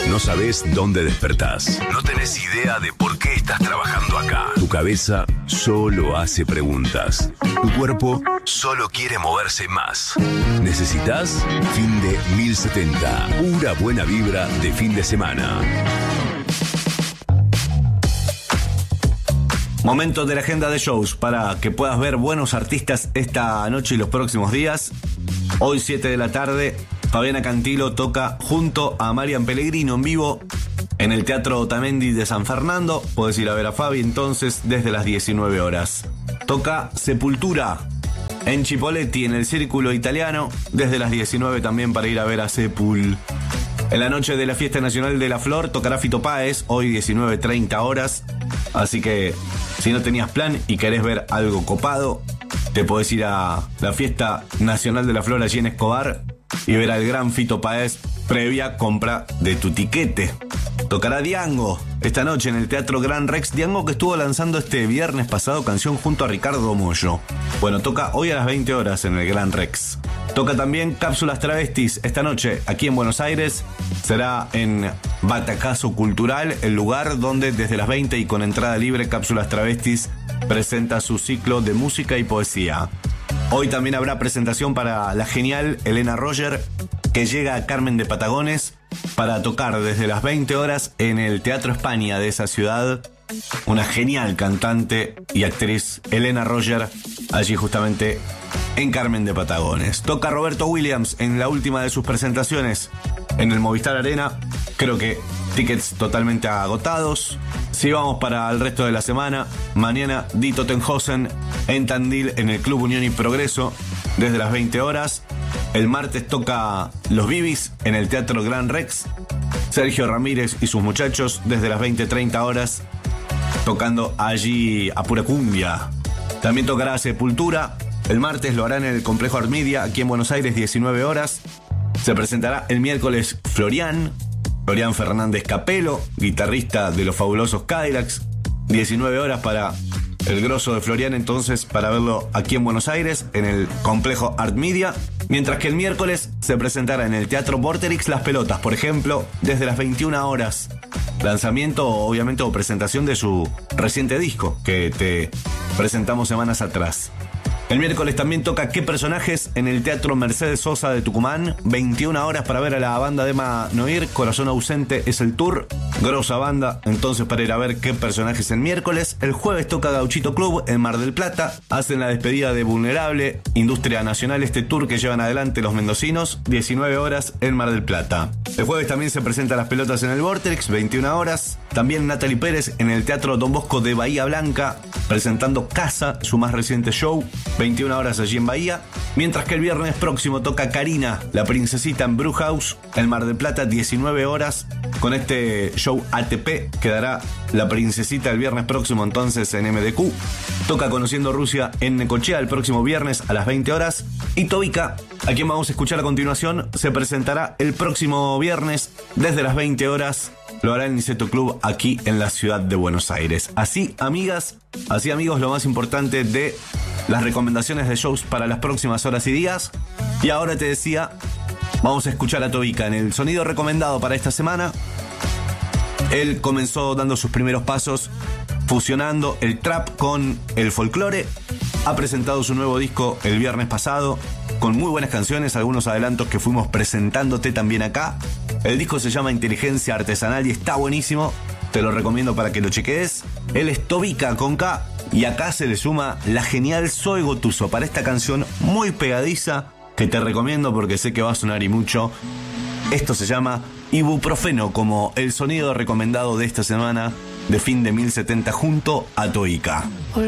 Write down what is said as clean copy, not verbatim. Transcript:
No sabés dónde despertás. No tenés idea de por qué estás trabajando acá. Tu cabeza solo hace preguntas. Tu cuerpo solo quiere moverse más. Necesitas Fin de 1070. Pura buena vibra de fin de semana. Momento de la agenda de shows para que puedas ver buenos artistas esta noche y los próximos días. Hoy 7 de la tarde, Fabiana Cantilo toca junto a Marian Pellegrino en vivo en el Teatro Otamendi de San Fernando. Podés ir a ver a Fabi entonces desde las 19 horas. Toca Sepultura en Chipolletti, en el Círculo Italiano, desde las 19 también para ir a ver a Sepul. En la noche de la Fiesta Nacional de la Flor tocará Fito Páez, hoy 19:30 horas. Así que si no tenías plan y querés ver algo copado, te podés ir a la Fiesta Nacional de la Flor allí en Escobar y ver al gran Fito Páez previa compra de tu tiquete. Tocará Diango esta noche en el Teatro Gran Rex. Diango que estuvo lanzando este viernes pasado canción junto a Ricardo Mollo. Bueno, toca hoy a las 20 horas en el Gran Rex. Toca también Cápsulas Travestis esta noche aquí en Buenos Aires. Será en Batacazo Cultural, el lugar donde desde las 20 y con entrada libre Cápsulas Travestis presenta su ciclo de música y poesía. Hoy también habrá presentación para la genial Elena Roger, que llega a Carmen de Patagones para tocar desde las 20 horas en el Teatro España de esa ciudad. Una genial cantante y actriz, Elena Roger, allí justamente en Carmen de Patagones. Toca Roberto Williams en la última de sus presentaciones en el Movistar Arena. Creo que tickets totalmente agotados. Si vamos para el resto de la semana, mañana Di Tottenhausen en Tandil en el Club Unión y Progreso desde las 20 horas. El martes toca Los Bibis en el Teatro Gran Rex. Sergio Ramírez y sus muchachos desde las 20:30 horas tocando allí a pura cumbia. También tocará Sepultura. El martes lo hará en el Complejo Art Media aquí en Buenos Aires, 19 horas. Se presentará el miércoles Florian Fernández Capelo, guitarrista de los fabulosos Cadillacs. 19 horas para el grosso de Florian, entonces, para verlo aquí en Buenos Aires, en el Complejo Art Media. Mientras que el miércoles se presentará en el Teatro Vorterix Las Pelotas, por ejemplo, desde las 21 horas. Lanzamiento, obviamente, o presentación de su reciente disco, que te presentamos semanas atrás. El miércoles también toca ¿Qué personajes? En el Teatro Mercedes Sosa de Tucumán. 21 horas para ver a la banda de Emma Noir. Corazón Ausente es el tour. Grosa banda, entonces, para ir a ver ¿Qué personajes? El miércoles. El jueves toca Gauchito Club en Mar del Plata. Hacen la despedida de Vulnerable, Industria Nacional, este tour que llevan adelante los mendocinos. 19 horas en Mar del Plata. El jueves también se presentan Las Pelotas en el Vortex, 21 horas. También Natalie Pérez en el Teatro Don Bosco de Bahía Blanca, presentando Casa, su más reciente show. 21 horas allí en Bahía. Mientras que el viernes próximo toca Karina, la princesita en Brewhouse, en Mar del Plata, 19 horas. Con este show ATP quedará la princesita el viernes próximo entonces en MDQ. Toca Conociendo Rusia en Necochea el próximo viernes a las 20 horas. Y Tobica, a quien vamos a escuchar a continuación, se presentará el próximo viernes desde las 20 horas. Lo hará el Niceto Club aquí en la ciudad de Buenos Aires. Así, amigas, así amigos, lo más importante de las recomendaciones de shows para las próximas horas y días. Y ahora te decía, vamos a escuchar a Tobica en el sonido recomendado para esta semana. Él comenzó dando sus primeros pasos fusionando el trap con el folclore. Ha presentado su nuevo disco el viernes pasado con muy buenas canciones, algunos adelantos que fuimos presentándote también acá. El disco se llama Inteligencia Artesanal y está buenísimo. Te lo recomiendo para que lo chequees. Él es Tobica con K. Y acá se le suma la genial Zoe Gotuso para esta canción muy pegadiza que te recomiendo porque sé que va a sonar y mucho. Esto se llama Ibuprofeno, como el sonido recomendado de esta semana de Fin de 1070 junto a Tobica.